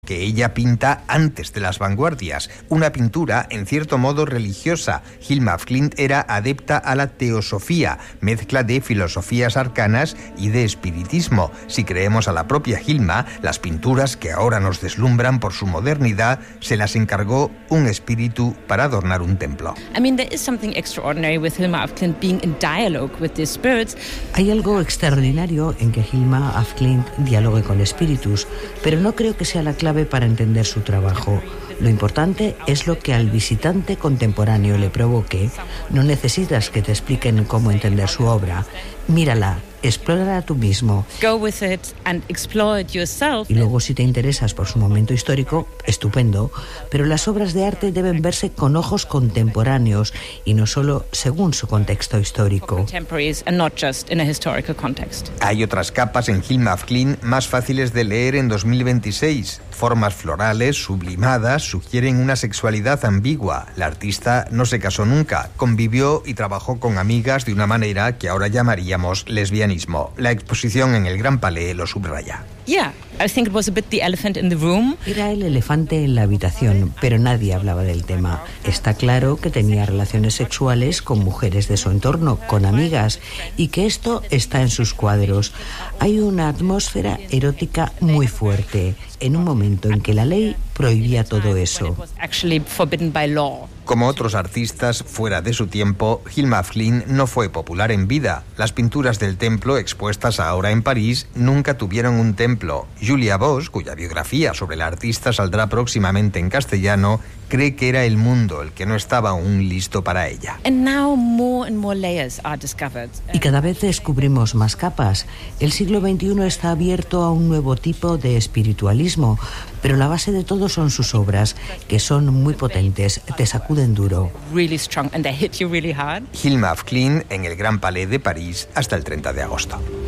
que ella pinta antes de las vanguardias, una pintura en cierto modo religiosa. Hilma af Klint era adepta a la teosofía, mezcla de filosofías arcanas y de espiritismo. Si creemos a la propia Hilma, las pinturas que ahora nos deslumbran por su modernidad se las encargó un espíritu para adornar un templo. There is something extraordinary with Hilma af Klint being in dialogue with these spirits. Hay algo extraordinario en que Hilma af Klint dialogue con espíritus, pero no creo que sea la clave para entender su trabajo. Lo importante es lo que al visitante contemporáneo le provoque. No necesitas que te expliquen cómo entender su obra. Mírala, explórala tú mismo. Go with it and explore it yourself. Y luego, si te interesas por su momento histórico, estupendo, pero las obras de arte deben verse con ojos contemporáneos y no solo según su contexto histórico. Hay otras capas en Hilma af Klint más fáciles de leer en 2026. Formas florales, sublimadas, sugieren una sexualidad ambigua. La artista no se casó nunca, convivió y trabajó con amigas de una manera que ahora llamaríamos lesbianismo. La exposición en el Gran Palais lo subraya. Yeah, I think it was a bit the elephant in the room. Era el elefante en la habitación, pero nadie hablaba del tema. Está claro que tenía relaciones sexuales con mujeres de su entorno, con amigas, y que esto está en sus cuadros. Hay una atmósfera erótica muy fuerte, en un momento en que la ley prohibía todo eso. Como otros artistas fuera de su tiempo, Hilma af Klint no fue popular en vida. Las pinturas del templo expuestas ahora en París nunca tuvieron un templo. Julia Bosch, cuya biografía sobre la artista saldrá próximamente en castellano, cree que era el mundo el que no estaba aún listo para ella. Y cada vez descubrimos más capas. El siglo XXI está abierto a un nuevo tipo de espiritualismo, pero la base de todo son sus obras, que son muy potentes, te sacuden duro. Hilma af Klint en el Gran Palais de París hasta el 30 de agosto.